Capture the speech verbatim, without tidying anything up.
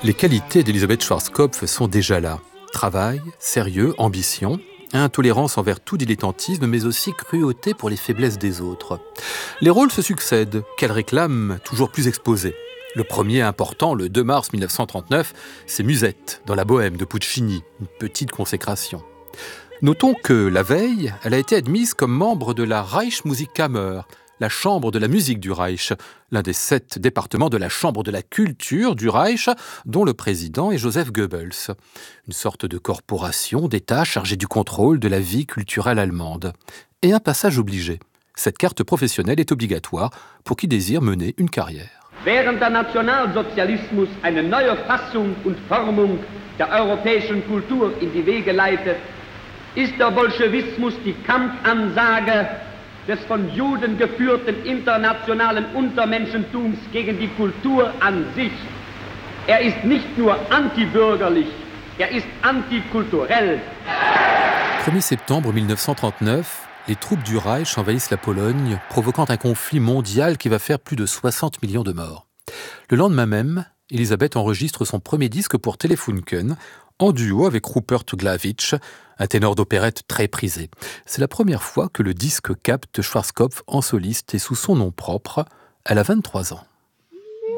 Les qualités d'Elisabeth Schwarzkopf sont déjà là. Travail, sérieux, ambition, intolérance envers tout dilettantisme, mais aussi cruauté pour les faiblesses des autres. Les rôles se succèdent, qu'elle réclame toujours plus exposés. Le premier important, le deux mars mille neuf cent trente-neuf, c'est Musette, dans la Bohème de Puccini, une petite consécration. Notons que, la veille, elle a été admise comme membre de la Reichsmusikkammer, la chambre de la musique du Reich, l'un des sept départements de la chambre de la culture du Reich, dont le président est Joseph Goebbels. Une sorte de corporation d'État chargée du contrôle de la vie culturelle allemande. Et un passage obligé. Cette carte professionnelle est obligatoire pour qui désire mener une carrière. Während der Nationalsozialismus eine neue Fassung und Formung der europäischen Kultur in die Wege leitet, ist der Bolschewismus die Kampfansage des von Juden geführten internationalen Untermenschentums gegen die Kultur an sich. Er ist nicht nur antibürgerlich, er ist antikulturell. premier septembre mille neuf cent trente-neuf, les troupes du Reich envahissent la Pologne, provoquant un conflit mondial qui va faire plus de soixante millions de morts. Le lendemain même, Elisabeth enregistre son premier disque pour Telefunken, en duo avec Rupert Glavic, un ténor d'opérette très prisé. C'est la première fois que le disque capte Schwarzkopf en soliste et sous son nom propre. Elle a vingt-trois ans.